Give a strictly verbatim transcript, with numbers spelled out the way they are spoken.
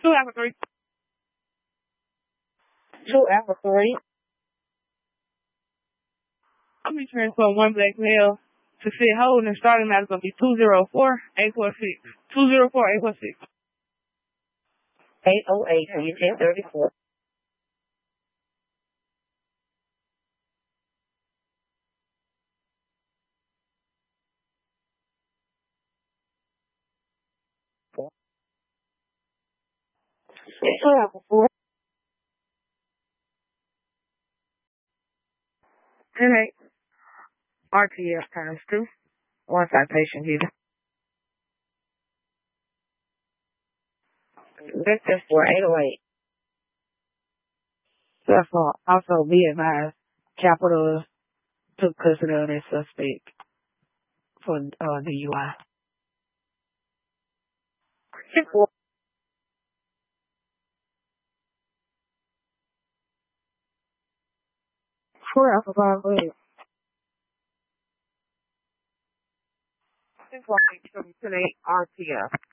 Two Alpha three. Two Alpha three. I'm be transfer one black male to fit hold, and starting out is gonna be two zero four eight four six. Two zero four eight four six. Eight oh eight ten thirty four. Two Alpha four. Ten eight. R T F times two. One citation here. Victor for eight oh eight. Therefore, also be advised, Capital took custody of that suspect for uh, D U I. Four Alpha five, go ahead. Six one eight seven eight R T F.